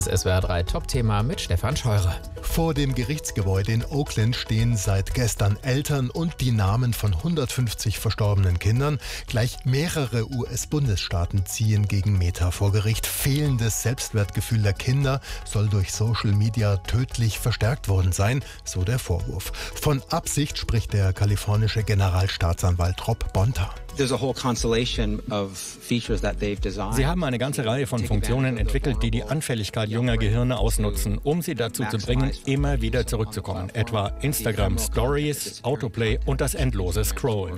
Das SWR 3 Top-Thema mit Stefan Scheurer. Vor dem Gerichtsgebäude in Oakland stehen seit gestern Eltern und die Namen von 150 verstorbenen Kindern. Gleich mehrere US-Bundesstaaten ziehen gegen Meta vor Gericht. Fehlendes Selbstwertgefühl der Kinder soll durch Social Media tödlich verstärkt worden sein, so der Vorwurf. Von Absicht spricht der kalifornische Generalstaatsanwalt Rob Bonta. Sie haben eine ganze Reihe von Funktionen entwickelt, die die Anfälligkeit junger Gehirne ausnutzen, um sie dazu zu bringen, immer wieder zurückzukommen. Etwa Instagram Stories, Autoplay und das endlose Scrollen.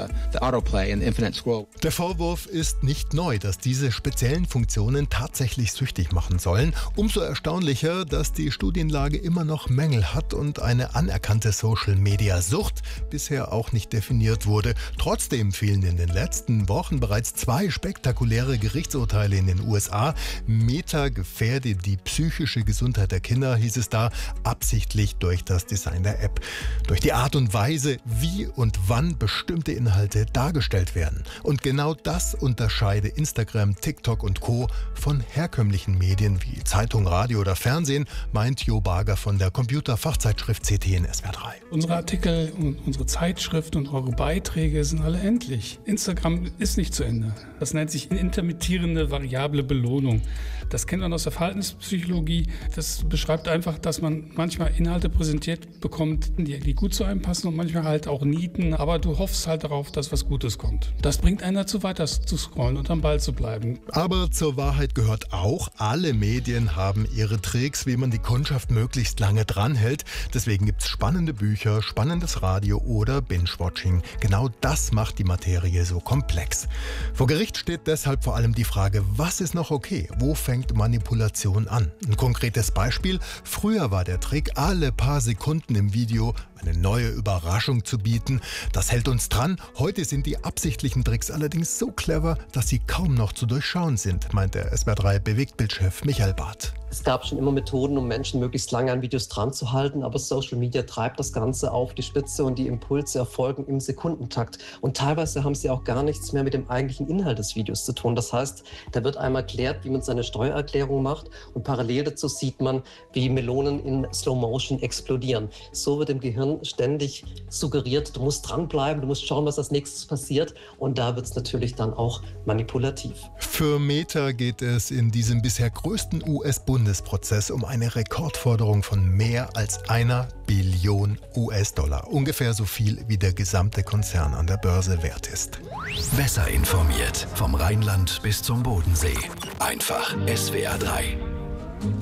Der Vorwurf ist nicht neu, dass diese speziellen Funktionen tatsächlich süchtig machen sollen. Umso erstaunlicher, dass die Studienlage immer noch Mängel hat und eine anerkannte Social-Media-Sucht bisher auch nicht definiert wurde. Trotzdem fielen in den letzten Wochen bereits 2 spektakuläre Gerichtsurteile in den USA. Meta gefährde die psychische Gesundheit der Kinder, hieß es da, absichtlich durch das Design der App. Durch die Art und Weise, wie und wann bestimmte Inhalte dargestellt werden. Und genau das unterscheide Instagram, TikTok und Co. von herkömmlichen Medien wie Zeitung, Radio oder Fernsehen, meint Jo Barger von der Computerfachzeitschrift CT in SWR 3. Unsere Artikel und unsere Zeitschrift und eure Beiträge sind alle endlich. Instagram ist nicht zu Ende. Das nennt sich intermittierende variable Belohnung. Das kennt man aus der Verhaltenspsychologie. Das beschreibt einfach, dass man manchmal Inhalte präsentiert bekommt, die gut zu einem passen und manchmal halt auch Nieten. Aber du hoffst halt darauf, dass was Gutes kommt. Das bringt einen dazu, weiter zu scrollen und am Ball zu bleiben. Aber zur Wahrheit gehört auch, alle Medien haben ihre Tricks, wie man die Kundschaft möglichst lange dranhält. Deswegen gibt es spannende Bücher, spannendes Radio oder Binge-Watching. Genau das macht die Materie so komplex. Vor Gericht steht deshalb vor allem die Frage, was ist noch okay? Wo fängt Manipulation an? Ein konkretes Beispiel: Früher war der Trick, alle paar Sekunden im Video eine neue Überraschung zu bieten. Das hält uns dran. Heute sind die absichtlichen Tricks allerdings so clever, dass sie kaum noch zu durchschauen sind, meint der SWR 3 Bewegtbildchef Michael Barth. Es gab schon immer Methoden, um Menschen möglichst lange an Videos dran zu halten, aber Social Media treibt das Ganze auf die Spitze und die Impulse erfolgen im Sekundentakt. Und teilweise haben sie auch gar nichts mehr mit dem eigentlichen Inhalt des Videos zu tun. Das heißt, da wird einmal erklärt, wie man seine Steuererklärung macht und parallel dazu sieht man, wie Melonen in Slow Motion explodieren. So wird dem Gehirn ständig suggeriert, du musst dranbleiben, du musst schauen, was als nächstes passiert, und da wird es natürlich dann auch manipulativ. Für Meta geht es in diesem bisher größten US-Bundesprozess um eine Rekordforderung von mehr als 1 Billion US-Dollar. Ungefähr so viel, wie der gesamte Konzern an der Börse wert ist. Besser informiert, vom Rheinland bis zum Bodensee. Einfach SWR 3.